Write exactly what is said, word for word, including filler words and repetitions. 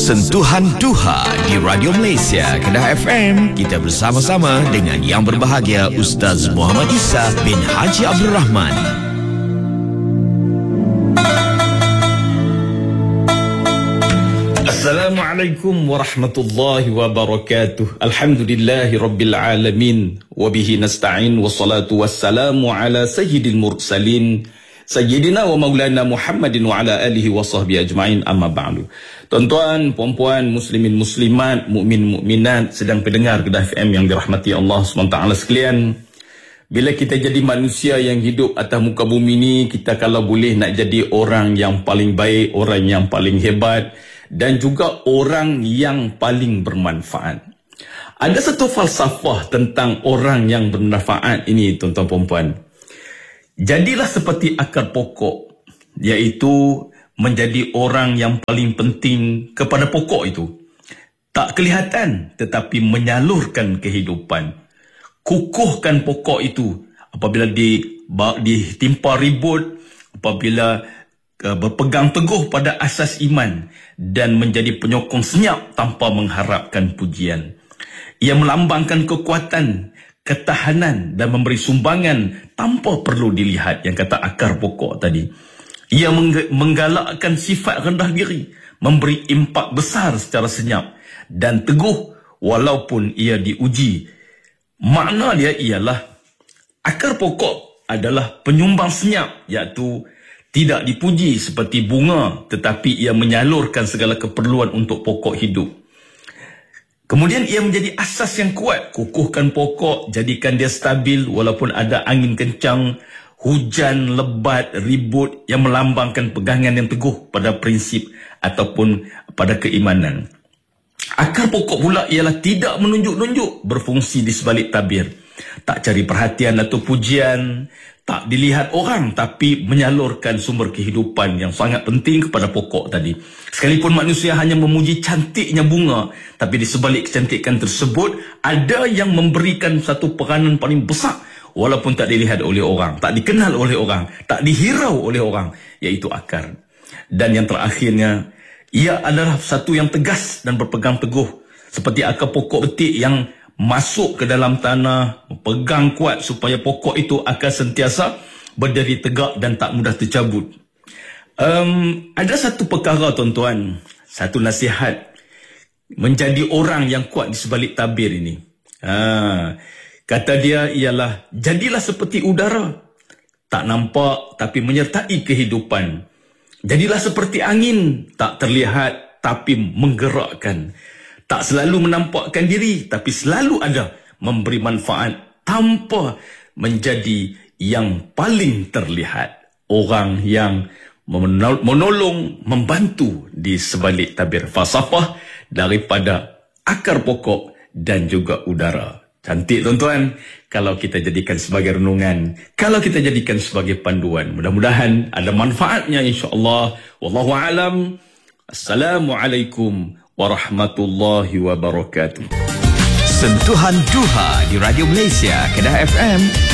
Sentuhan Duha di Radio Malaysia Kedah F M. Kita bersama-sama dengan yang berbahagia Ustaz Muhammad Isa bin Haji Abdul Rahman. Assalamualaikum warahmatullahi wabarakatuh. Alhamdulillahi rabbil alamin. Wabihi nasta'in. Wassalatu wassalamu ala sayyidil mursalin Sayyidina wa maulana Muhammadin wa ala alihi wa sahbihi ajma'in, amma ba'du. Tuan-tuan, puan-puan, muslimin, muslimat, mukmin, mukminat, sedang pendengar Kedah F M yang dirahmati Allah subhanahu wa taala sekalian. Bila kita jadi manusia yang hidup atas muka bumi ni, kita kalau boleh nak jadi orang yang paling baik, orang yang paling hebat, dan juga orang yang paling bermanfaat. Ada satu falsafah tentang orang yang bermanfaat ini, tuan-tuan puan-puan. Jadilah seperti akar pokok, iaitu menjadi orang yang paling penting kepada pokok itu. Tak kelihatan tetapi menyalurkan kehidupan. Kukuhkan pokok itu apabila di, ditimpa ribut, apabila uh, berpegang teguh pada asas iman dan menjadi penyokong senyap tanpa mengharapkan pujian. Ia melambangkan kekuatan, ketahanan dan memberi sumbangan tanpa perlu dilihat, yang kata akar pokok tadi. Ia menggalakkan sifat rendah diri, memberi impak besar secara senyap dan teguh walaupun ia diuji. Makna dia ialah akar pokok adalah penyumbang senyap, iaitu tidak dipuji seperti bunga, tetapi ia menyalurkan segala keperluan untuk pokok hidup. Kemudian ia menjadi asas yang kuat. Kukuhkan pokok, jadikan dia stabil walaupun ada angin kencang, hujan lebat, ribut, yang melambangkan pegangan yang teguh pada prinsip ataupun pada keimanan. Akar pokok pula ialah tidak menunjuk-nunjuk, berfungsi di sebalik tabir. Tak cari perhatian atau pujian, tak dilihat orang, tapi menyalurkan sumber kehidupan yang sangat penting kepada pokok tadi. Sekalipun manusia hanya memuji cantiknya bunga, tapi di sebalik kecantikan tersebut ada yang memberikan satu peranan paling besar walaupun tak dilihat oleh orang, tak dikenal oleh orang, tak dihirau oleh orang, iaitu akar. Dan yang terakhirnya, ia adalah satu yang tegas dan berpegang teguh, seperti akar pokok betik yang masuk ke dalam tanah, pegang kuat supaya pokok itu akan sentiasa berdiri tegak dan tak mudah tercabut. Um, ada satu perkara, tuan-tuan, satu nasihat menjadi orang yang kuat di sebalik tabir ini. Ha, kata dia ialah, jadilah seperti udara, tak nampak tapi menyertai kehidupan. Jadilah seperti angin, tak terlihat tapi menggerakkan. Tak selalu menampakkan diri, tapi selalu ada memberi manfaat tanpa menjadi yang paling terlihat. Orang yang menolong, membantu di sebalik tabir. Falsafah daripada akar pokok dan juga udara. Cantik, tuan-tuan, kalau kita jadikan sebagai renungan, kalau kita jadikan sebagai panduan. Mudah-mudahan ada manfaatnya, insya-Allah. Wallahu a'lam. Assalamualaikum warahmatullahi wabarakatuh. Sentuhan Duha di Radio Malaysia Kedah F M.